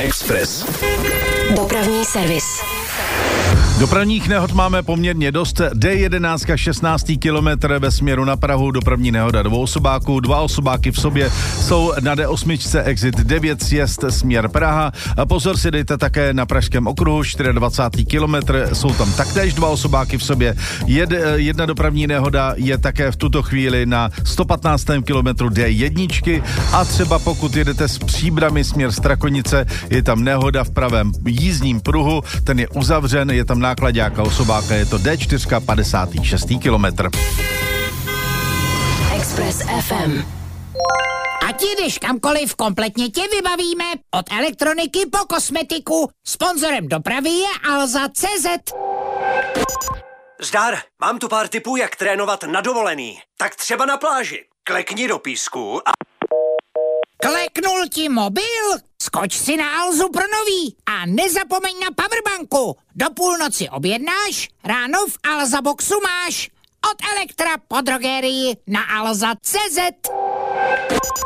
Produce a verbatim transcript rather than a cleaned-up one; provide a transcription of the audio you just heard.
Express. Dopravní servis. Dopravních nehod máme poměrně dost. D jedenáct šestnáctý kilometr ve směru na Prahu, dopravní nehoda dvou osobáků, dva osobáky v sobě jsou na D osm exit devět sjezd směr Praha. A pozor si dejte také na Pražském okruhu, dvacátý čtvrtý kilometr, jsou tam taktéž dva osobáky v sobě. Jed, jedna dopravní nehoda je také v tuto chvíli na sto patnáctém kilometru D jedna a třeba pokud jedete z Příbrami směr Strakonice, je tam nehoda v pravém jízdním pruhu, ten je uzavřen, je tam náklaďák a osobáka, je to D čtyři padesátý šestý kilometr. Express F M. Ať jdeš kamkoliv, kompletně tě vybavíme. Od elektroniky po kosmetiku. Sponzorem dopravy je Alza tečka cé zet. Zdar, mám tu pár tipů, jak trénovat na dovolený. Tak třeba na pláži. Klekni do písku a... Kleknul ti mobil? Skoč si na Alzu pro nový a nezapomeň na powerbanku. Do půlnoci objednáš, ráno v Alza boxu máš. Od Elektra po drogerii na alza tečka cé zet.